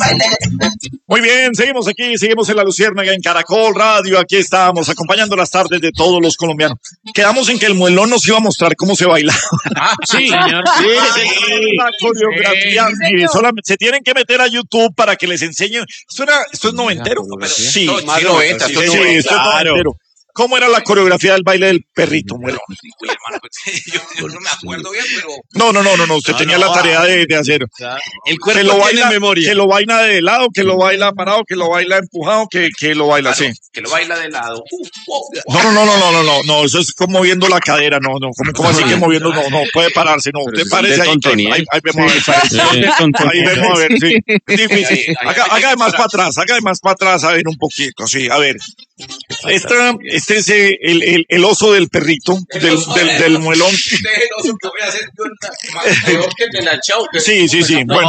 Muy bien, seguimos aquí, seguimos en La Luciérnaga, en Caracol Radio, aquí estamos, acompañando las tardes de todos los colombianos. Quedamos en que el muelón nos iba a mostrar cómo se baila. Sí, señor. La coreografía, mire, solamente se tienen que meter a YouTube para que les enseñen. Esto es noventero. Sí, Más 90, sí, esto es noventero. ¿Cómo era la coreografía del baile del perrito, muelón? Uy, hermano, yo no me acuerdo bien, pero... No, usted tenía la tarea de hacer. El cuerpo Que lo tiene baila, memoria. que lo baila de lado, que lo baila parado, que lo baila empujado, que lo baila así. Que lo baila de lado. No, eso es como moviendo la cadera, no, como así que moviendo, no, puede pararse, no, usted parece ahí vemos a ver, sí, es difícil, haga de más para atrás, a ver un poquito, sí, a ver, este es el oso del perrito, del muelón. Este es el oso que voy a hacer yo, peor que el de la chau. Sí, bueno.